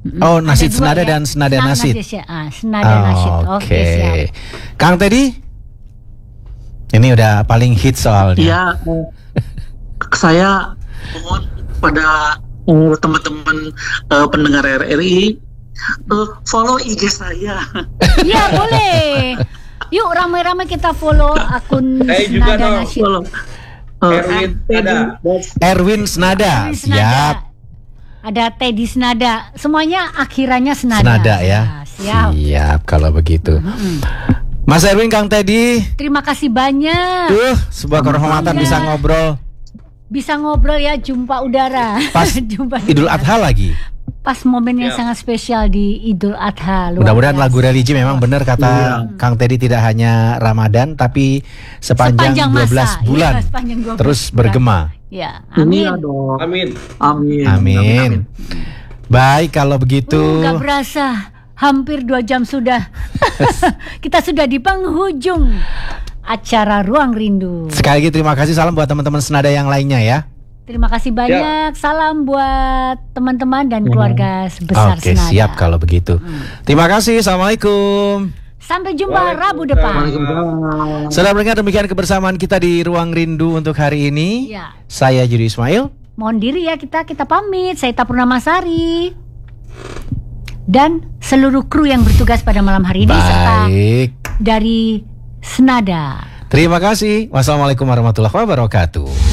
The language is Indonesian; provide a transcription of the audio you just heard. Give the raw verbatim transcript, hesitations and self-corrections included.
Oh, nasid Ada dua senada ya. dan senada Nah, nasid. nasid, ah, senada Oh, nasid. Oke, Oke. siap. Kang Teddy, ini udah paling hit soalnya. Ya, eh, saya mohon pada eh, teman-teman eh, pendengar R R I eh, follow I G saya. Iya, boleh. Yuk ramai-ramai kita follow akun Saya juga senada dong. nasid. Follow. Eh, Erwin Teddy ada. Bos- Erwin Senada, Erwin siap. Senada. Ada Teddy Senada. Semuanya akhirannya senada. Senada ya. Nah, siap. Siap kalau begitu. Mas Erwin, Kang Teddy, Terima kasih banyak. tuh sebuah kehormatan Ya. bisa ngobrol Bisa ngobrol ya, jumpa udara. pas Jumpa Idul udara. Adha lagi. Pas momen yang Ya. sangat spesial di Idul Adha. Luar Mudah-mudahan biasa. lagu religi memang benar kata Iya. Kang Teddy, tidak hanya Ramadan tapi sepanjang, Sepanjang dua belas masa. bulan Iya, sepanjang dua belas terus bulan. bergema. Ya, Ini amin. dong. Amin. Amin. Amin. Baik kalau begitu. Uh, gak berasa, hampir dua jam sudah. Kita sudah di penghujung acara Ruang Rindu. Sekali lagi terima kasih, salam buat teman-teman senada yang lainnya ya. Terima kasih banyak. Salam buat teman-teman dan keluarga sebesar Oke, Senada. siap kalau begitu. Terima kasih. Assalamualaikum. Sampai jumpa Rabu depan. Waalaikumsalam. Saudara pendengar, demikian kebersamaan kita di Ruang Rindu untuk hari ini. Ya. Saya Judi Ismail. Mohon diri ya, kita kita pamit. Saya Ita Purnamasari dan seluruh kru yang bertugas pada malam hari ini serta Baik. dari Senada. Terima kasih. Wassalamualaikum warahmatullahi wabarakatuh.